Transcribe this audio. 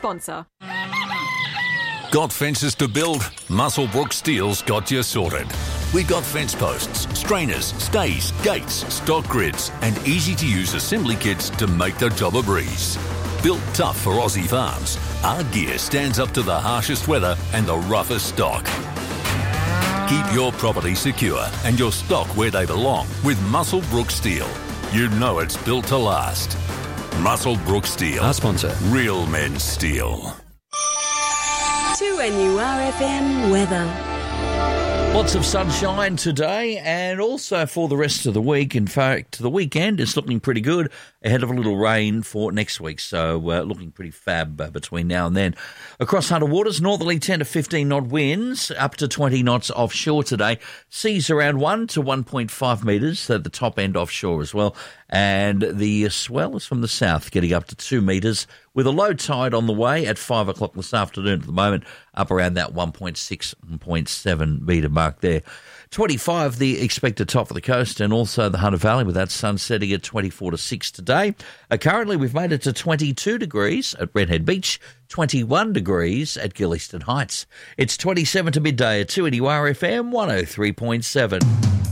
sponsor. Got fences to build? Muswellbrook Steel's got you sorted. We've got fence posts, strainers, stays, gates, stock grids, and easy-to-use assembly kits to make the job a breeze. Built tough for Aussie farms, our gear stands up to the harshest weather and the roughest stock. Keep your property secure and your stock where they belong with Muswellbrook Steel. You know it's built to last. Muswellbrook Steel. Our sponsor. Real men's steel. 2NURFM weather. Lots of sunshine today and also for the rest of the week. In fact, the weekend is looking pretty good ahead of a little rain for next week. So looking pretty fab between now and then. Across Hunter Waters, northerly 10 to 15 knot winds, up to 20 knots offshore today. Seas around 1 to 1.5 metres at the top end offshore as well. And the swell is from the south, getting up to 2 metres, with a low tide on the way at 5 o'clock this afternoon at the moment, up around that 1.6, 1.7 metre mark there. 25, the expected top of the coast, and also the Hunter Valley, with that sun setting at 24 to 6 today. Currently, we've made it to 22 degrees at Redhead Beach, 21 degrees at Gillieston Heights. It's 27 to midday at 2NURFM 103.7.